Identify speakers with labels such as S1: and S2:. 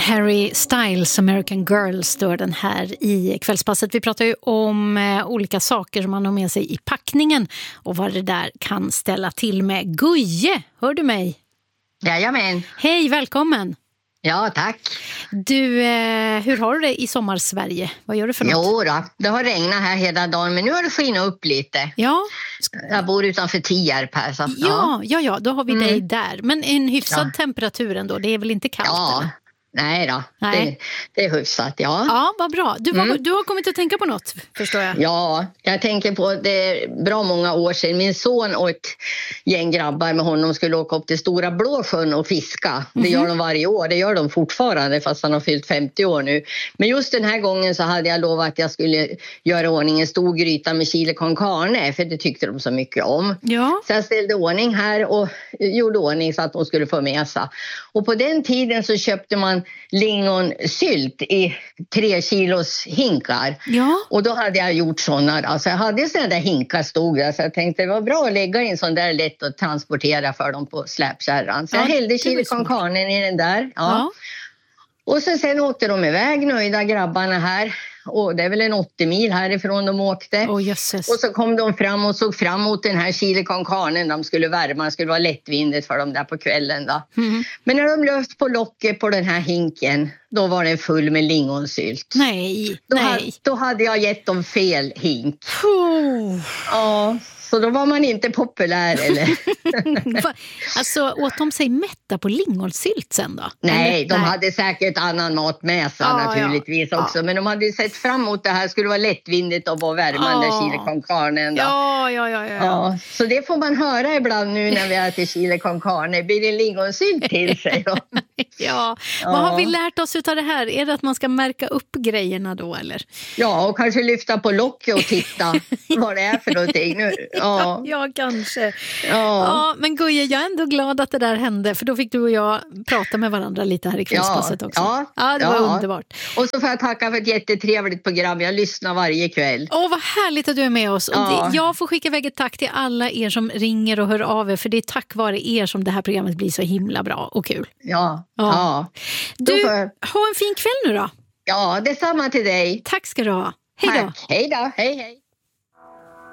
S1: Harry Styles, American Girl, står den här i kvällspasset. Vi pratar ju om olika saker som man har med sig i packningen och vad det där kan ställa till med. Guje, hör du mig?
S2: Jajamän.
S1: Hej, välkommen.
S2: Ja, tack.
S1: Du, hur har du det i sommar-Sverige? Vad gör du för något?
S2: Jo då, det har regnat här hela dagen, men nu har det skinit upp lite.
S1: Ja.
S2: Jag bor utanför Tierp här. Så,
S1: ja, då har vi dig där. Men en hyfsad temperatur ändå, det är väl inte kallt?
S2: Ja.
S1: Eller?
S2: Nej då, det är hyfsat, ja.
S1: Ja, vad bra. Du har kommit att tänka på något, förstår jag.
S2: Ja, jag tänker på det bra många år sedan. Min son och ett gäng grabbar med honom skulle åka upp till Stora Blåsjön och fiska. Det gör de varje år, det gör de fortfarande fast han har fyllt 50 år nu. Men just den här gången så hade jag lovat att jag skulle göra ordning en stor gryta med chili con carne, för det tyckte de så mycket om. Ja. Så jag ställde ordning här och gjorde ordning så att de skulle få med sig. Och på den tiden så köpte man lingonsylt i 3 kilos hinkar. Ja. Och då hade jag gjort sådana. Alltså jag hade sådana där hinkar stod där. Så jag tänkte det var bra att lägga in sån där lätt och transportera för dem på släpkärran. Så jag hällde chili con carne i den där. Ja. Och sen åkte de iväg, nöjda grabbarna här. Och det är väl en 80 mil härifrån de åkte. Och så kom de fram och såg fram mot den här chili con carne. De skulle värma, det skulle vara lättvindigt för dem där på kvällen då. Men när de löst på locket på den här hinken, då var den full med lingonsylt.
S1: Nej.
S2: Då hade jag gett dem fel hink. Ja. Så då var man inte populär, eller?
S1: Alltså, åt de sig mätta på lingonsylt sen då?
S2: Nej, de hade säkert annan mat med sig naturligtvis också. Ja. Men de hade sett fram emot det här. Skulle vara lättvindigt att vara värma den där chili con carne. Ja. Så det får man höra ibland nu när vi äter chili con carne. Blir det lingonsylt till sig då?
S1: Vad har vi lärt oss av det här? Är det att man ska märka upp grejerna då, eller?
S2: Ja, och kanske lyfta på locket och titta vad det är för någonting nu.
S1: Ja, kanske. Ja, men Guje, jag är ändå glad att det där hände, för då fick du och jag prata med varandra lite här i kvällspasset också. Ja, det var underbart.
S2: Och så får jag tacka för ett jättetrevligt program. Jag lyssnar varje kväll.
S1: Vad härligt att du är med oss. Och jag får skicka iväg ett tack till alla er som ringer och hör av er, för det är tack vare er som det här programmet blir så himla bra och kul.
S2: Ja.
S1: Du, ha en fin kväll nu då.
S2: Ja, detsamma till dig.
S1: Tack ska du ha. Hej då.
S2: Hej då, hej.